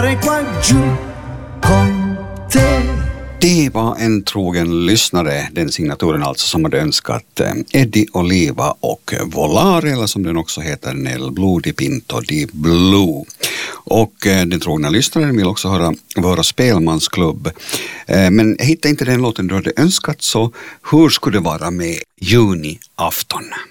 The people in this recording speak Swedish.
qua giù con te. Det var en trogen lyssnare, den signaturen alltså, som hade önskat Eddie Oliva och Volare, eller som den också heter, Nel Blue di Pinto di Blue. Och den trogna lyssnaren vill också höra våra spelmansklubb. Men jag hittade inte den låten du hade önskat, så hur skulle det vara med juniafton?